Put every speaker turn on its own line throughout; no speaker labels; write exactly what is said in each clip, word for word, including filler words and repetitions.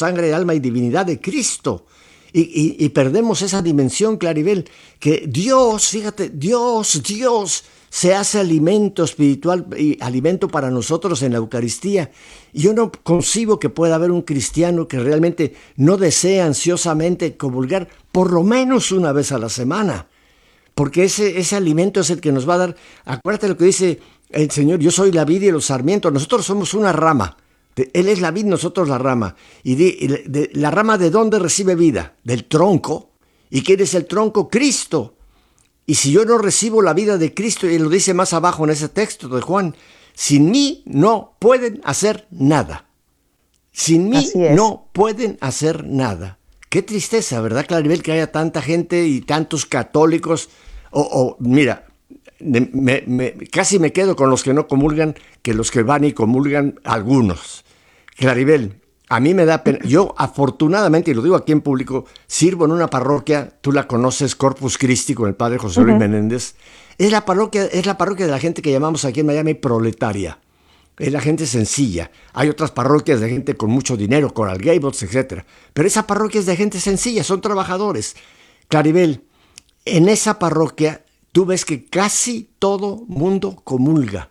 sangre, alma y divinidad de Cristo. Y, y, y perdemos esa dimensión, Claribel, que Dios, fíjate, Dios, Dios se hace alimento espiritual y alimento para nosotros en la Eucaristía. Y yo no concibo que pueda haber un cristiano que realmente no desea ansiosamente comulgar por lo menos una vez a la semana. Porque ese, ese alimento es el que nos va a dar. Acuérdate lo que dice el Señor: yo soy la vid y los sarmientos. Nosotros somos una rama. Él es la vid, nosotros la rama. ¿Y de, de, la rama de dónde recibe vida? Del tronco. ¿Y quién es el tronco? Cristo. Y si yo no recibo la vida de Cristo, y lo dice más abajo en ese texto de Juan, sin mí no pueden hacer nada. Sin mí no pueden hacer nada. Qué tristeza, ¿verdad, Claribel, que haya tanta gente y tantos católicos? O, o mira, me, me, casi me quedo con los que no comulgan que los que van y comulgan algunos. Claribel, a mí me da pena. Yo, afortunadamente, y lo digo aquí en público, sirvo en una parroquia, tú la conoces, Corpus Christi, con el padre José Luis uh-huh. Menéndez. Es la parroquia, es la parroquia de la gente que llamamos aquí en Miami proletaria. Es la gente sencilla. Hay otras parroquias de gente con mucho dinero, Coral Gables, etcétera. Pero esa parroquia es de gente sencilla, son trabajadores. Claribel, en esa parroquia tú ves que casi todo mundo comulga.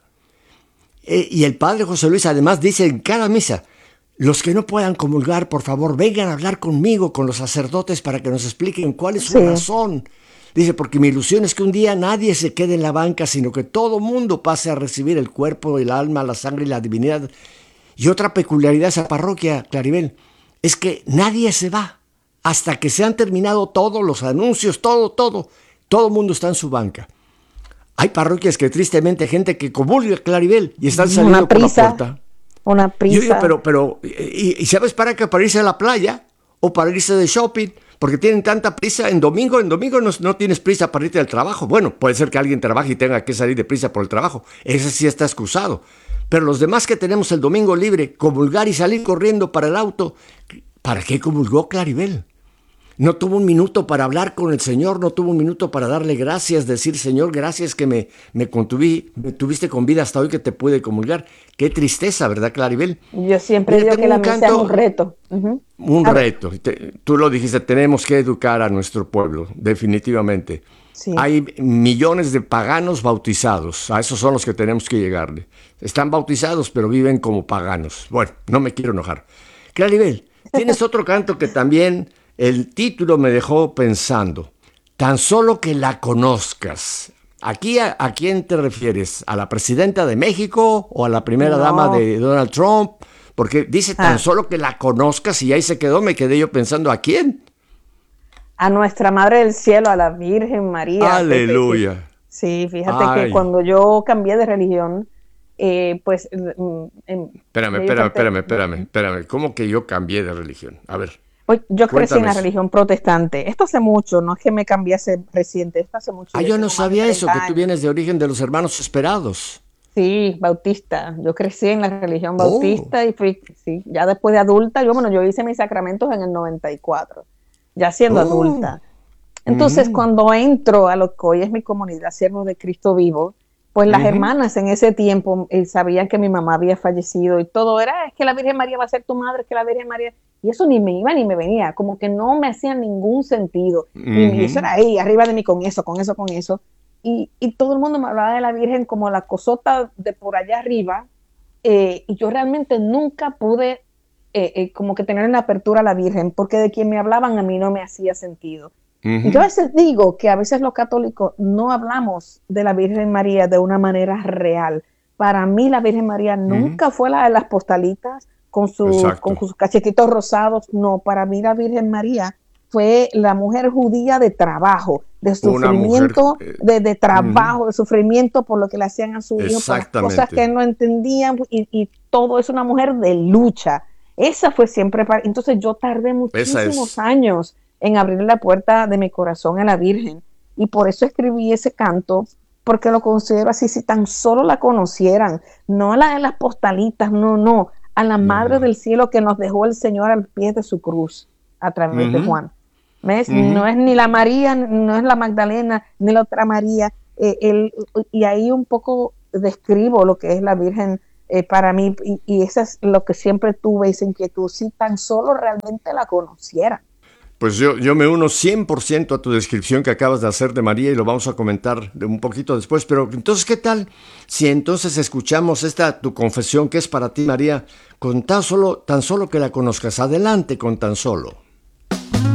Eh, y el padre José Luis además dice en cada misa: los que no puedan comulgar, por favor, vengan a hablar conmigo, con los sacerdotes, para que nos expliquen cuál es su sí. razón. Dice, porque mi ilusión es que un día nadie se quede en la banca, sino que todo mundo pase a recibir el cuerpo, el alma, la sangre y la divinidad. Y otra peculiaridad de esa parroquia, Claribel, es que nadie se va hasta que se han terminado todos los anuncios, todo, todo. Todo el mundo está en su banca. Hay parroquias que tristemente hay gente que comulga, Claribel, y están saliendo
una prisa,
por la puerta.
Una prisa.
Yo digo, pero, pero, ¿y, y sabes para qué? Para irse a la playa o para irse de shopping, porque tienen tanta prisa. En domingo, en domingo no, no tienes prisa para irte al trabajo. Bueno, puede ser que alguien trabaje y tenga que salir de prisa por el trabajo. Ese sí está excusado. Pero los demás que tenemos el domingo libre, comulgar y salir corriendo para el auto, ¿para qué comulgó, Claribel? No tuvo un minuto para hablar con el Señor, no tuvo un minuto para darle gracias, decir: Señor, gracias que me, me, contuví, me tuviste con vida hasta hoy que te pude comulgar. Qué tristeza, ¿verdad, Claribel?
Yo siempre Oye, digo que la misa es un reto. Uh-huh.
Un A reto. Te, tú lo dijiste, tenemos que educar a nuestro pueblo, definitivamente. Sí. Hay millones de paganos bautizados, a esos son los que tenemos que llegarle. Están bautizados, pero viven como paganos. Bueno, no me quiero enojar. Claribel, tienes otro canto que también... El título me dejó pensando: tan solo que la conozcas. ¿Aquí a, a quién te refieres? ¿A la presidenta de México o a la primera no. dama de Donald Trump? Porque dice tan ah. solo que la conozcas y ahí se quedó, me quedé yo pensando: ¿a quién?
A nuestra Madre del Cielo, a la Virgen María.
Aleluya.
Pepe. Sí, fíjate
Ay.
que cuando yo cambié de religión, eh, pues... Eh,
espérame, espérame, espérame, espérame, espérame. ¿Cómo que yo cambié de religión? A ver.
Yo crecí en la
eso.
religión protestante. Esto hace mucho, no es que me cambiase reciente, esto hace mucho.
Ah, yo no sabía eso, que tú vienes de origen de los hermanos esperados.
Sí, bautista. Yo crecí en la religión bautista oh. y fui, sí, ya después de adulta, yo, bueno, yo hice mis sacramentos en el noventa y cuatro, ya siendo oh. adulta. Entonces, mm. cuando entro a lo que hoy es mi comunidad, Siervos de Cristo Vivo, pues las uh-huh. hermanas en ese tiempo eh, sabían que mi mamá había fallecido y todo era, es que la Virgen María va a ser tu madre, es que la Virgen María... Y eso ni me iba ni me venía, como que no me hacía ningún sentido. Uh-huh. Y eso era ahí, arriba de mí, con eso, con eso, con eso. Y, y todo el mundo me hablaba de la Virgen como la cosota de por allá arriba. Eh, y yo realmente nunca pude eh, eh, como que tener una apertura a la Virgen, porque de quien me hablaban a mí no me hacía sentido. Uh-huh. Y yo a veces digo que a veces los católicos no hablamos de la Virgen María de una manera real. Para mí la Virgen María uh-huh. nunca fue la de las postalitas, con, su, con sus cachetitos rosados. No, para mí la Virgen María fue la mujer judía de trabajo, de sufrimiento, mujer, eh, de, de trabajo, mm. de sufrimiento por lo que le hacían a su hijo, por las cosas que no entendían, y, y todo es una mujer de lucha. Esa fue siempre para... Entonces yo tardé muchísimos años en abrir la puerta de mi corazón a la Virgen, y por eso escribí ese canto, porque lo considero así. Si tan solo la conocieran, no a la de las postalitas, no, no, a la Madre uh-huh. del Cielo que nos dejó el Señor al pie de su cruz a través uh-huh. de Juan. ¿Ves? Uh-huh. No es ni la María, no es la Magdalena, ni la otra María. Eh, el, y ahí un poco describo lo que es la Virgen eh, para mí, y, y eso es lo que siempre tuve esa inquietud, si tan solo realmente la conociera.
Pues yo, yo me uno cien por ciento a tu descripción que acabas de hacer de María y lo vamos a comentar de un poquito después. Pero entonces, ¿qué tal si entonces escuchamos esta tu confesión que es para ti, María, con tan solo, tan solo que la conozcas? Adelante con tan solo.